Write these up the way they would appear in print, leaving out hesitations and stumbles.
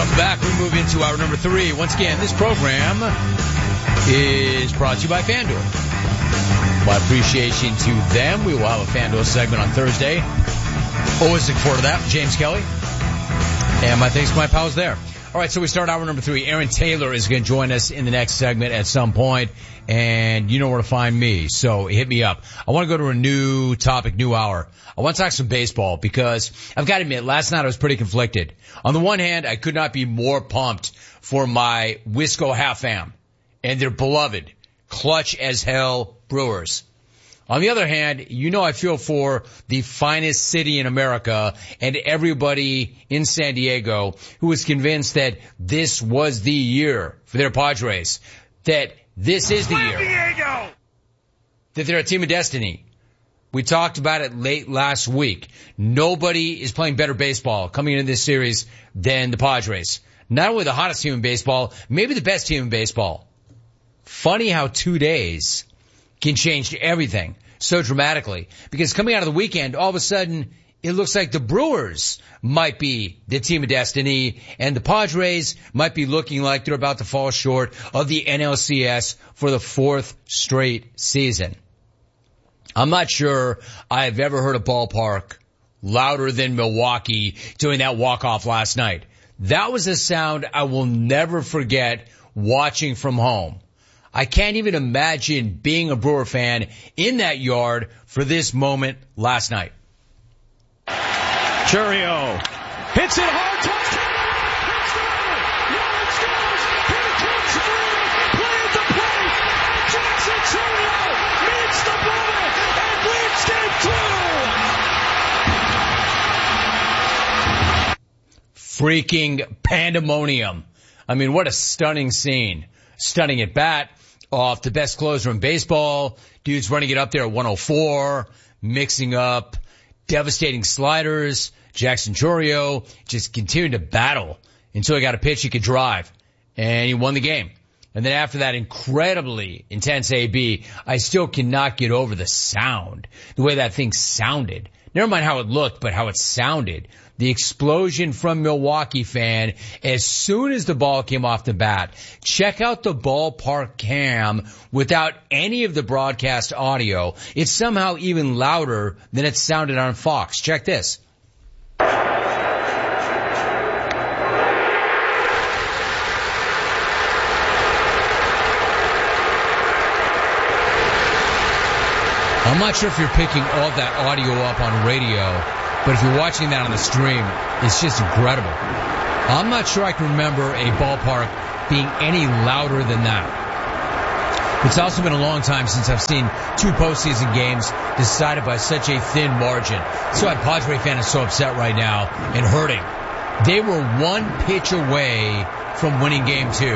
Welcome back. We move into hour number 3. Once again, this program is brought to you by FanDuel. My appreciation to them. We will have a FanDuel segment on Thursday. Always look forward to that. James Kelly. And my thanks to my pals there. All right, so we start hour number 3. Aaron Taylor is going to join us in the next segment at some point, and you know where to find me, so hit me up. I want to go to a new topic, new hour. I want to talk some baseball because I've got to admit, last night I was pretty conflicted. On the one hand, I could not be more pumped for my Wisco half-am and their beloved, clutch as hell Brewers. On the other hand, you know I feel for the finest city in America and everybody in San Diego who was convinced that this was the year for their Padres, that this is the year, that they're a team of destiny. We talked about it late last week. Nobody is playing better baseball coming into this series than the Padres. Not only the hottest team in baseball, maybe the best team in baseball. Funny how 2 days can change everything so dramatically. Because coming out of the weekend, all of a sudden, it looks like the Brewers might be the team of destiny, and the Padres might be looking like they're about to fall short of the NLCS for the 4th straight season. I'm not sure I've ever heard a ballpark louder than Milwaukee doing that walk-off last night. That was a sound I will never forget watching from home. I can't even imagine being a Brewer fan in that yard for this moment last night. Chourio hits it hard, touchdown! Freaking pandemonium. I mean, what a stunning scene. Stunning at bat, off the best closer in baseball. Dude's running it up there at 104, mixing up devastating sliders. Jackson Chourio just continued to battle until he got a pitch he could drive, and he won the game. And then after that incredibly intense AB, I still cannot get over the sound, the way that thing sounded. Never mind how it looked, but how it sounded. The explosion from Milwaukee fan as soon as the ball came off the bat. Check out the ballpark cam without any of the broadcast audio. It's somehow even louder than it sounded on Fox. Check this. I'm not sure if you're picking all that audio up on radio, but if you're watching that on the stream, it's just incredible. I'm not sure I can remember a ballpark being any louder than that. It's also been a long time since I've seen 2 postseason games decided by such a thin margin. That's why Padre fan is so upset right now and hurting. They were 1 pitch away from winning game 2.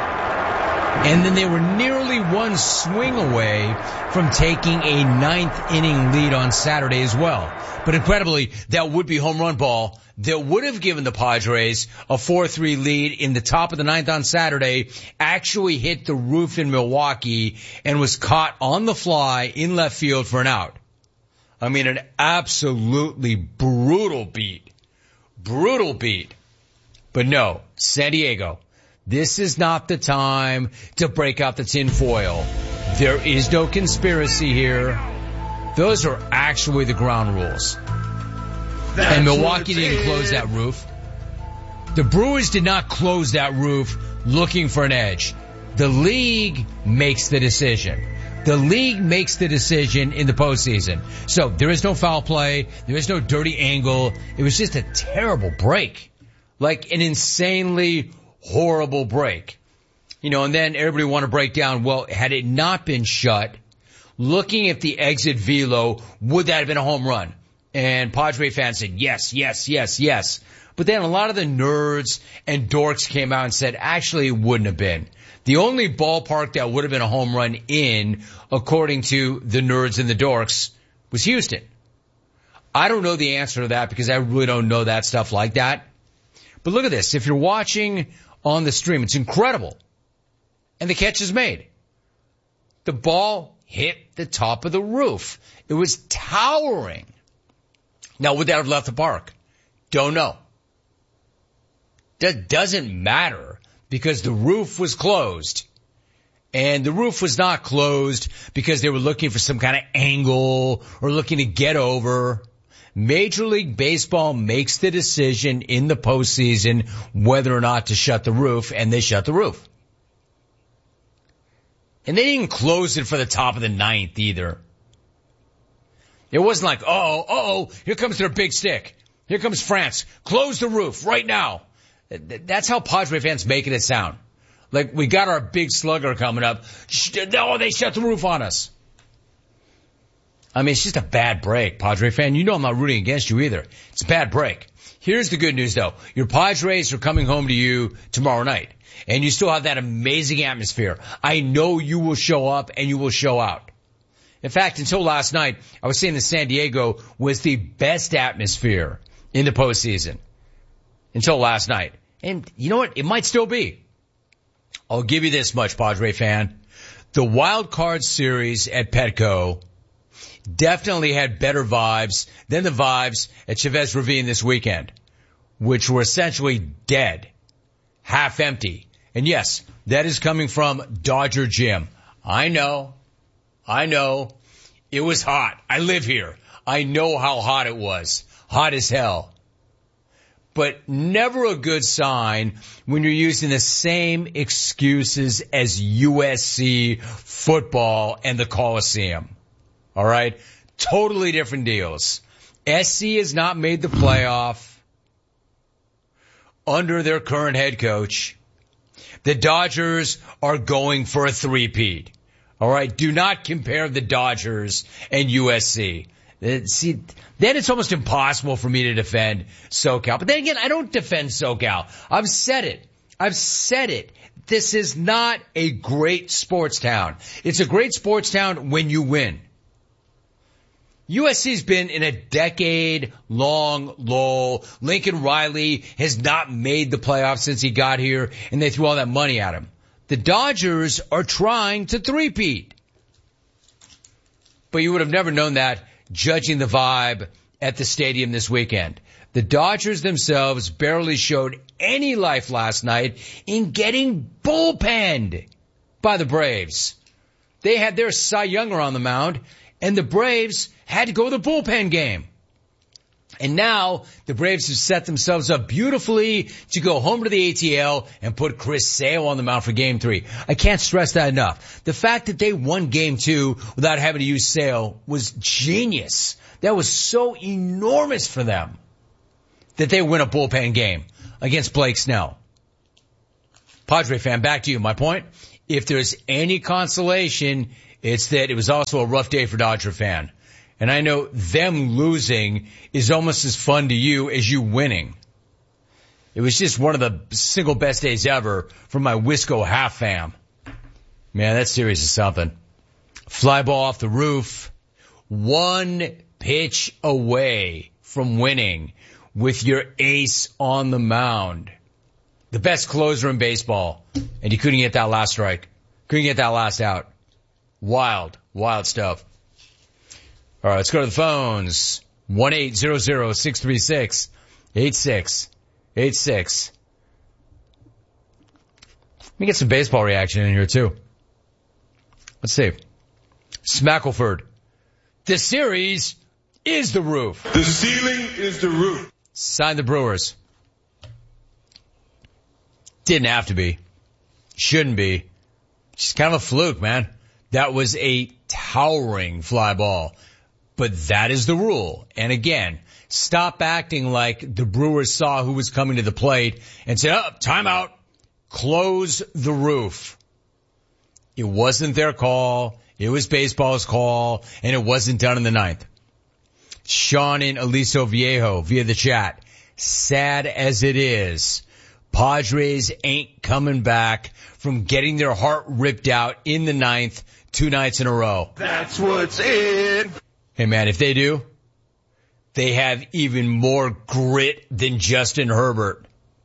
And then they were nearly 1 swing away from taking a 9th inning lead on Saturday as well. But incredibly, that would-be home run ball that would have given the Padres a 4-3 lead in the top of the 9th on Saturday actually hit the roof in Milwaukee and was caught on the fly in left field for an out. I mean, an absolutely brutal beat. Brutal beat. But no, San Diego, this is not the time to break out the tinfoil. There is no conspiracy here. Those are actually the ground rules. And Milwaukee didn't close that roof. The Brewers did not close that roof looking for an edge. The league makes the decision. The league makes the decision in the postseason. So there is no foul play. There is no dirty angle. It was just a terrible break. Like an insanely horrible break. You know, and then everybody want to break down, well, had it not been shut, looking at the exit velo, would that have been a home run? And Padre fans said, yes, yes, yes, yes. But then a lot of the nerds and dorks came out and said, actually, it wouldn't have been. The only ballpark that would have been a home run in, according to the nerds and the dorks, was Houston. I don't know the answer to that because I really don't know that stuff like that. But look at this. If you're watching on the stream, it's incredible. And the catch is made. The ball hit the top of the roof. It was towering. Now, would that have left the park? Don't know. doesn't matter because the roof was closed. And the roof was not closed because they were looking for some kind of angle or looking to get over. Major League Baseball makes the decision in the postseason whether or not to shut the roof, and they shut the roof. And they didn't close it for the top of the ninth either. It wasn't like, here comes their big stick. Here comes France. Close the roof right now. That's how Padre fans making it sound. Like, we got our big slugger coming up. No, they shut the roof on us. I mean, it's just a bad break, Padre fan. You know I'm not rooting against you either. It's a bad break. Here's the good news, though. Your Padres are coming home to you tomorrow night, and you still have that amazing atmosphere. I know you will show up and you will show out. In fact, until last night, I was saying that San Diego was the best atmosphere in the postseason. Until last night. And you know what? It might still be. I'll give you this much, Padre fan. The wild card series at Petco definitely had better vibes than the vibes at Chavez Ravine this weekend, which were essentially dead, half empty. And yes, that is coming from Dodger Jim. I know. It was hot. I live here. I know how hot it was. Hot as hell. But never a good sign when you're using the same excuses as USC football and the Coliseum. All right? Totally different deals. SC has not made the playoff under their current head coach. The Dodgers are going for a three-peat. All right? Do not compare the Dodgers and USC. See, then it's almost impossible for me to defend SoCal. But then again, I don't defend SoCal. I've said it. This is not a great sports town. It's a great sports town when you win. USC's been in a decade-long lull. Lincoln Riley has not made the playoffs since he got here, and they threw all that money at him. The Dodgers are trying to three-peat. But you would have never known that judging the vibe at the stadium this weekend. The Dodgers themselves barely showed any life last night in getting bullpenned by the Braves. They had their Cy Younger on the mound, and the Braves had to go the bullpen game. And now the Braves have set themselves up beautifully to go home to the ATL and put Chris Sale on the mound for Game 3. I can't stress that enough. The fact that they won Game 2 without having to use Sale was genius. That was so enormous for them that they win a bullpen game against Blake Snell. Padre fan, back to you. My point, if there's any consolation, it's that it was also a rough day for Dodger fan. And I know them losing is almost as fun to you as you winning. It was just one of the single best days ever for my Wisco half fam. Man, that series is something. Fly ball off the roof. One pitch away from winning with your ace on the mound. The best closer in baseball. And you couldn't get that last strike. Couldn't get that last out. Wild stuff. All right, let's go to the phones. 1-800-636-8686. Let me get some baseball reaction in here, too. Let's see. Smackleford. The series is the roof. The ceiling is the roof. Sign the Brewers. Didn't have to be. Shouldn't be. Just kind of a fluke, man. That was a towering fly ball. But that is the rule. And again, stop acting like the Brewers saw who was coming to the plate and said, timeout, close the roof. It wasn't their call. It was baseball's call, and it wasn't done in the ninth. Sean in Aliso Viejo via the chat. Sad as it is, Padres ain't coming back from getting their heart ripped out in the ninth 2 nights in a row. That's what's in. Hey man, if they do, they have even more grit than Justin Herbert.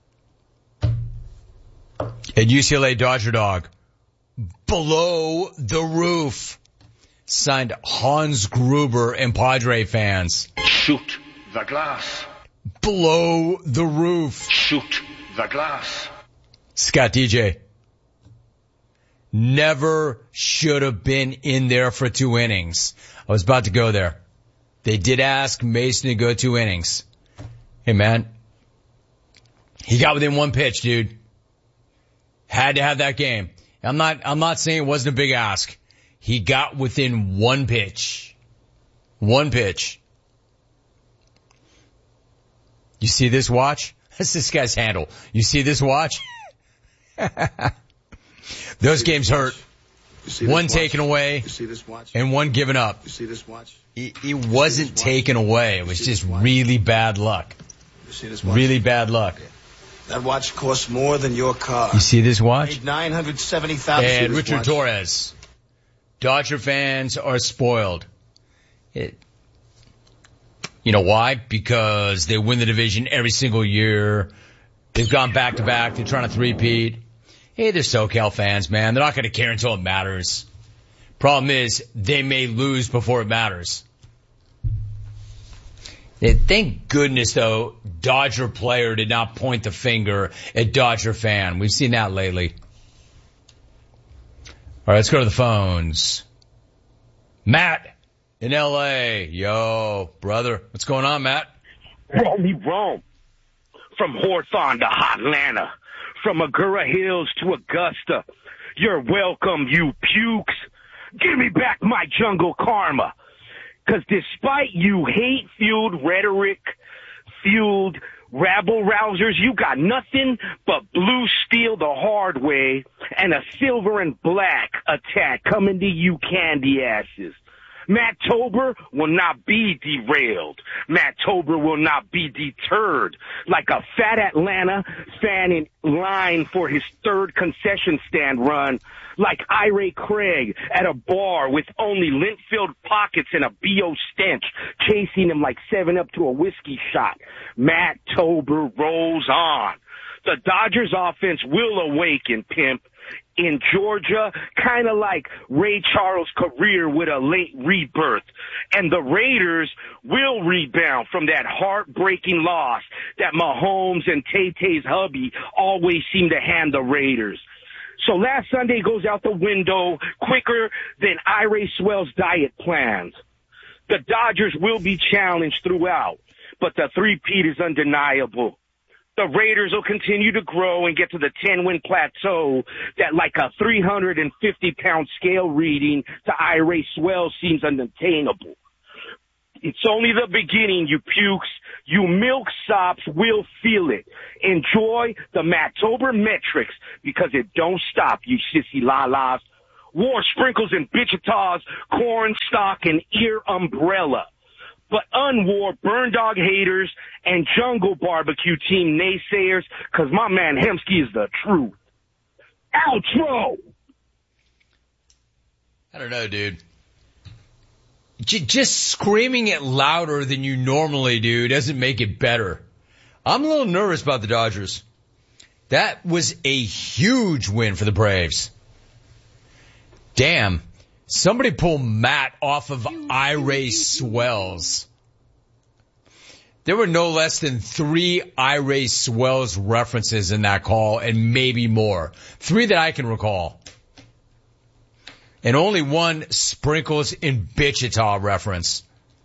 And UCLA Dodger Dog, below the roof. Signed Hans Gruber and Padre fans. Shoot the glass. Below the roof. Shoot The glass. Scott DJ. Never should have been in there for 2 innings. I was about to go there. They did ask Mason to go 2 innings. Hey, man. He got within 1 pitch, dude. Had to have that game. I'm not saying it wasn't a big ask. He got within 1 pitch. 1 pitch. You see this watch? That's this guy's handle. You see this watch? Those games hurt. One taken away and one given up. You see this watch? It wasn't taken away. It was just really bad luck. You see this watch? Really bad luck. That watch costs more than your car. You see this watch? $970,000. And Richard Torres. Dodger fans are spoiled. You know why? Because they win the division every single year. They've gone back to back. They're trying to three-peat. Hey, they're SoCal fans, man. They're not going to care until it matters. Problem is, they may lose before it matters. Thank goodness, though, Dodger player did not point the finger at Dodger fan. We've seen that lately. All right, let's go to the phones. Matt in L.A. Yo, brother. What's going on, Matt? Roll me Rome. From Hawthorne to Hotlanta. From Agoura Hills to Augusta. You're welcome, you pukes. Give me back my jungle karma. 'Cause despite you hate-fueled rhetoric-fueled rabble-rousers, you got nothing but blue steel the hard way and a silver and black attack coming to you candy asses. Matt Tober will not be derailed. Matt Tober will not be deterred. Like a fat Atlanta fan in line for his 3rd concession stand run. Like Ira Craig at a bar with only lint-filled pockets and a B.O. stench chasing him like 7-Up to a whiskey shot. Matt Tober rolls on. The Dodgers offense will awaken, pimp. In Georgia, kind of like Ray Charles' career with a late rebirth. And the Raiders will rebound from that heartbreaking loss that Mahomes and Tay-Tay's hubby always seem to hand the Raiders. So last Sunday goes out the window quicker than Ira Swell's diet plans. The Dodgers will be challenged throughout, but the three-peat is undeniable. The Raiders will continue to grow and get to the 10-win plateau that like a 350-pound scale reading to Ira Swell seems unattainable. It's only the beginning, you pukes. You milksops will feel it. Enjoy the Matt-tober metrics because it don't stop, you sissy la-las. War sprinkles in Bichita's corn stalk and ear umbrella. But unwar burn dog haters and jungle barbecue team naysayers, 'cause my man Hemsky is the truth. Outro! I don't know, dude. Just screaming it louder than you normally do doesn't make it better. I'm a little nervous about the Dodgers. That was a huge win for the Braves. Damn. Somebody pull Matt off of Ira Swells. There were no less than 3 Ira Swells references in that call and maybe more. 3 that I can recall. And only 1 Sprinkles in Bichita reference.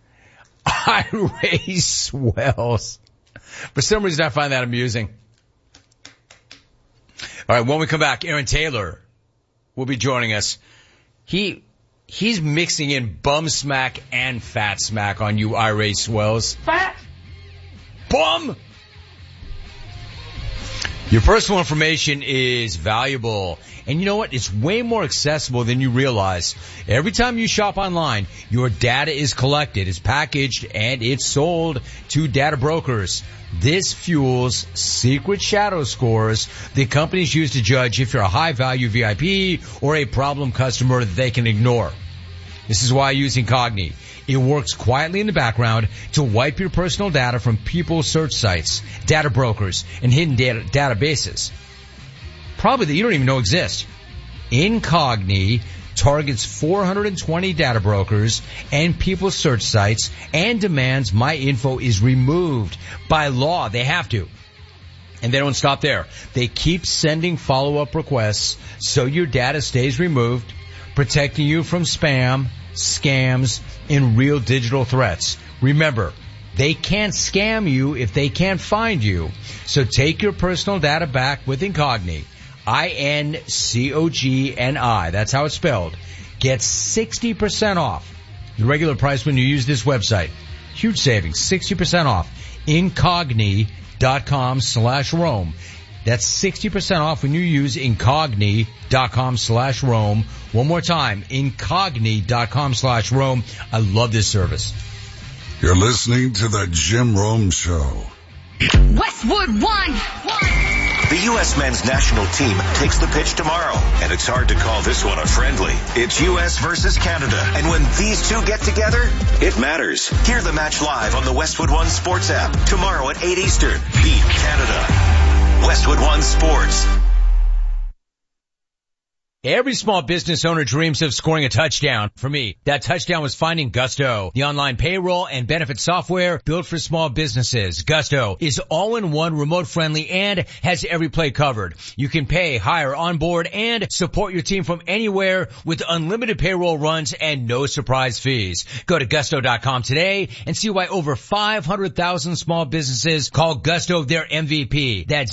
Ira Swells. For some reason I find that amusing. All right, when we come back, Aaron Taylor will be joining us. He's mixing in bum smack and fat smack on you, Ira Swells. Fat! Bum! Your personal information is valuable. And you know what? It's way more accessible than you realize. Every time you shop online, your data is collected, is packaged, and it's sold to data brokers. This fuels secret shadow scores the companies use to judge if you're a high-value VIP or a problem customer that they can ignore. This is why I use Incogni. It works quietly in the background to wipe your personal data from people's search sites, data brokers, and hidden databases. Probably that you don't even know exist. Incogni targets 420 data brokers and people's search sites and demands my info is removed. By law, they have to. And they don't stop there. They keep sending follow-up requests so your data stays removed, protecting you from spam, scams, and real digital threats. Remember, they can't scam you if they can't find you. So take your personal data back with Incogni. INCOGNI. That's how it's spelled. Get 60% off the regular price when you use this website. Huge savings. 60% off. Incogni.com/Rome. That's 60% off when you use Incogni.com/Rome. One more time. Incogni.com/Rome. I love this service. You're listening to the Jim Rome Show. Westwood One. The U.S. men's national team takes the pitch tomorrow, and it's hard to call this one a friendly. It's U.S. versus Canada, and when these two get together, it matters. Hear the match live on the Westwood One Sports app tomorrow at 8 Eastern. Beat Canada. Westwood One Sports. Every small business owner dreams of scoring a touchdown. For me, that touchdown was finding Gusto, the online payroll and benefit software built for small businesses. Gusto is all-in-one, remote-friendly, and has every play covered. You can pay, hire, onboard, and support your team from anywhere with unlimited payroll runs and no surprise fees. Go to Gusto.com today and see why over 500,000 small businesses call Gusto their MVP. That's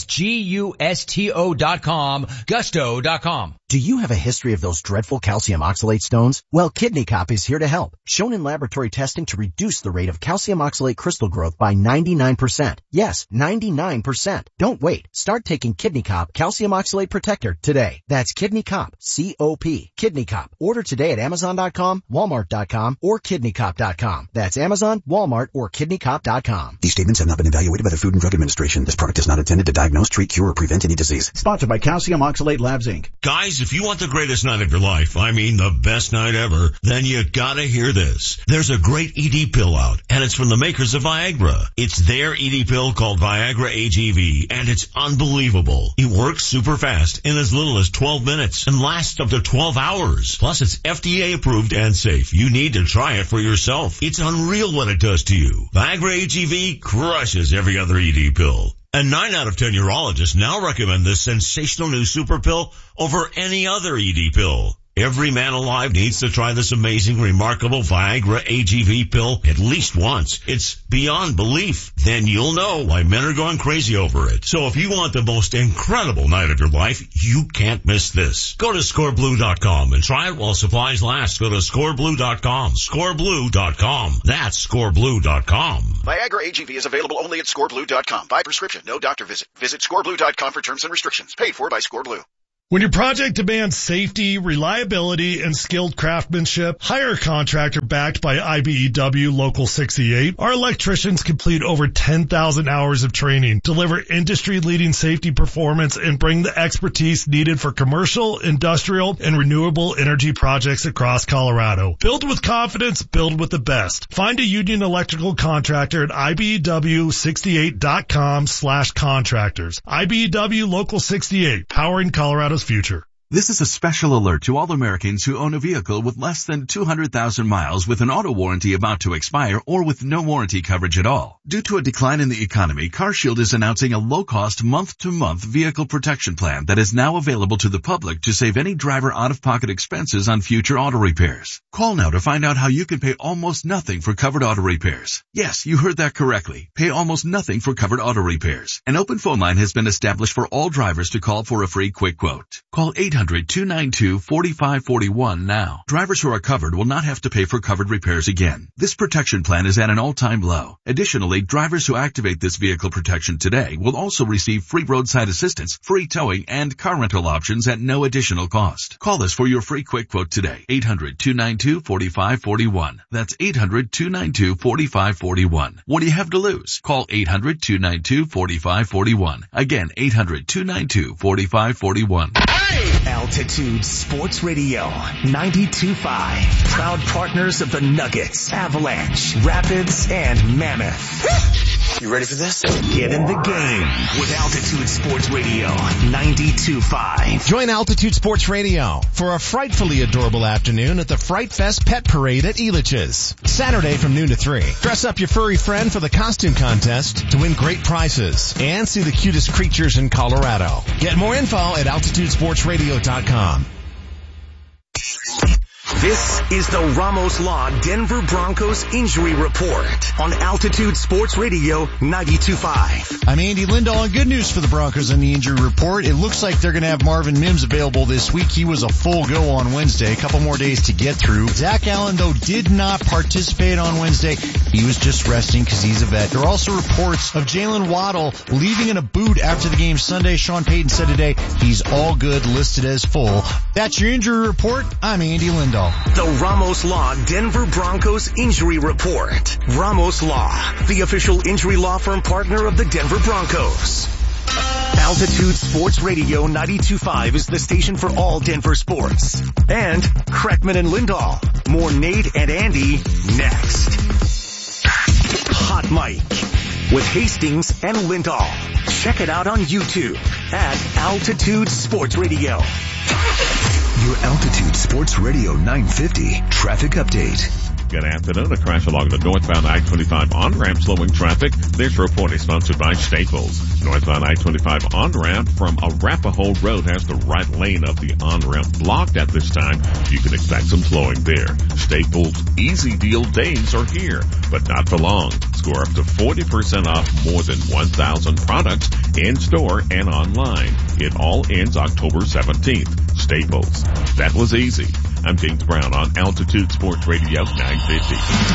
Gusto.com, Gusto.com. Do you have a history of those dreadful calcium oxalate stones? Well, Kidney Cop is here to help. Shown in laboratory testing to reduce the rate of calcium oxalate crystal growth by 99%. Yes, 99%. Don't wait. Start taking Kidney Cop Calcium Oxalate Protector today. That's Kidney Cop, C-O-P, Kidney Cop. Order today at Amazon.com, Walmart.com, or KidneyCop.com. That's Amazon, Walmart, or KidneyCop.com. These statements have not been evaluated by the Food and Drug Administration. This product is not intended to diagnose, treat, cure, or prevent any disease. Sponsored by Calcium Oxalate Labs, Inc. Guys, if you want the greatest night of your life, I mean the best night ever, then you gotta hear this. There's a great ED pill out, and it's from the makers of Viagra. It's their ED pill called Viagra AGV, and it's unbelievable. It works super fast in as little as 12 minutes and lasts up to 12 hours. Plus, it's FDA approved and safe. You need to try it for yourself. It's unreal what it does to you. Viagra AGV crushes every other ED pill. And 9 out of 10 urologists now recommend this sensational new super pill over any other ED pill. Every man alive needs to try this amazing, remarkable Viagra AGV pill at least once. It's beyond belief. Then you'll know why men are going crazy over it. So if you want the most incredible night of your life, you can't miss this. Go to scoreblue.com and try it while supplies last. Go to scoreblue.com. Scoreblue.com. That's scoreblue.com. Viagra AGV is available only at scoreblue.com. By prescription, no doctor visit. Visit scoreblue.com for terms and restrictions. Paid for by Scoreblue. When your project demands safety, reliability, and skilled craftsmanship, hire a contractor backed by IBEW Local 68. Our electricians complete over 10,000 hours of training, deliver industry-leading safety performance, and bring the expertise needed for commercial, industrial, and renewable energy projects across Colorado. Build with confidence, build with the best. Find a union electrical contractor at IBEW68.com/contractors. IBEW Local 68, powering Colorado's future. This is a special alert to all Americans who own a vehicle with less than 200,000 miles with an auto warranty about to expire or with no warranty coverage at all. Due to a decline in the economy, CarShield is announcing a low-cost month-to-month vehicle protection plan that is now available to the public to save any driver out-of-pocket expenses on future auto repairs. Call now to find out how you can pay almost nothing for covered auto repairs. Yes, you heard that correctly. Pay almost nothing for covered auto repairs. An open phone line has been established for all drivers to call for a free quick quote. Call 800-292-4541 now. Drivers who are covered will not have to pay for covered repairs again. This protection plan is at an all-time low. Additionally, drivers who activate this vehicle protection today will also receive free roadside assistance, free towing, and car rental options at no additional cost. Call us for your free quick quote today. 800-292-4541. That's 800-292-4541. What do you have to lose? Call 800-292-4541. Again, 800-292-4541. Al Altitude Sports Radio 92.5. Proud partners of the Nuggets, Avalanche, Rapids, and Mammoth. You ready for this? Get in the game with Altitude Sports Radio 92.5. Join Altitude Sports Radio for a frightfully adorable afternoon at the Fright Fest Pet Parade at Elitch's. Saturday from noon to 3. Dress up your furry friend for the costume contest to win great prizes and see the cutest creatures in Colorado. Get more info at AltitudeSportsRadio.com. This is the Ramos Law Denver Broncos Injury Report on Altitude Sports Radio 92.5. I'm Andy Lindahl, and good news for the Broncos on the injury report. It looks like they're going to have Marvin Mims available this week. He was a full go on Wednesday, a couple more days to get through. Zach Allen, though, did not participate on Wednesday. He was just resting because he's a vet. There are also reports of Jalen Waddle leaving in a boot after the game Sunday. Sean Payton said today he's all good, listed as full. That's your injury report. I'm Andy Lindahl. The Ramos Law Denver Broncos Injury Report. Ramos Law, the official injury law firm partner of the Denver Broncos. Altitude Sports Radio 92.5 is the station for all Denver sports. And Kreckman and Lindahl. More Nate and Andy next. Hot Mic with Hastings and Lindahl. Check it out on YouTube at Altitude Sports Radio. Your Altitude Sports Radio 950 traffic update. Good afternoon. A crash along the northbound I-25 on-ramp slowing traffic. This report is sponsored by Staples. Northbound I-25 on-ramp from Arapahoe Road has the right lane of the on-ramp blocked at this time. You can expect some slowing there. Staples Easy Deal days are here, but not for long. Score up to 40% off more than 1,000 products in store and online. It all ends October 17th. Staples. That was easy. I'm James Brown on Altitude Sports Radio 950.